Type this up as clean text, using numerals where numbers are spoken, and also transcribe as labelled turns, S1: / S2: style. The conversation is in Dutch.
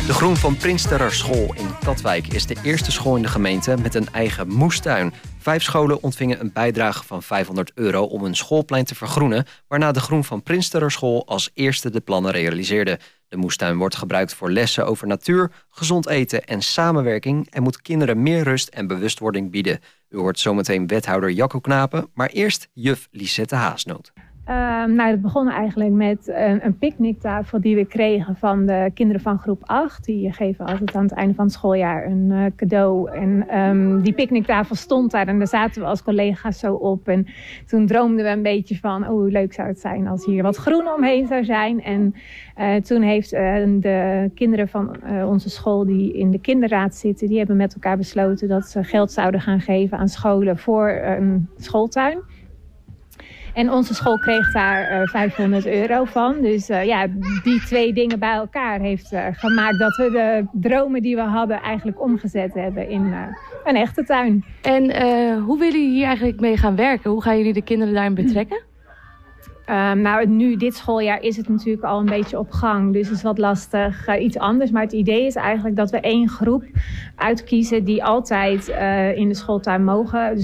S1: De Groen van Prinsterer School in Katwijk is de eerste school in de gemeente met een eigen moestuin. 5 scholen ontvingen een bijdrage van €500 om hun schoolplein te vergroenen, waarna de Groen van Prinsterer School als eerste de plannen realiseerde. De moestuin wordt gebruikt voor lessen over natuur, gezond eten en samenwerking en moet kinderen meer rust en bewustwording bieden. U hoort zometeen wethouder Jacco Knapen, maar eerst juf Lisette Haasnoot.
S2: Het begon eigenlijk met een picknicktafel die we kregen van de kinderen van groep 8. Die geven altijd aan het einde van het schooljaar een cadeau. En die picknicktafel stond daar en daar zaten we als collega's zo op. En toen droomden we een beetje van, hoe leuk zou het zijn als hier wat groen omheen zou zijn. En toen heeft de kinderen van onze school die in de kinderraad zitten, die hebben met elkaar besloten dat ze geld zouden gaan geven aan scholen voor een schooltuin. En onze school kreeg daar €500 van. Dus die 2 dingen bij elkaar heeft gemaakt dat we de dromen die we hadden eigenlijk omgezet hebben in een echte tuin.
S3: En hoe willen jullie hier eigenlijk mee gaan werken? Hoe gaan jullie de kinderen daarin betrekken?
S2: Nu, dit schooljaar, is het natuurlijk al een beetje op gang. Dus het is wat lastig, iets anders. Maar het idee is eigenlijk dat we 1 groep uitkiezen die altijd in de schooltuin mogen. Dus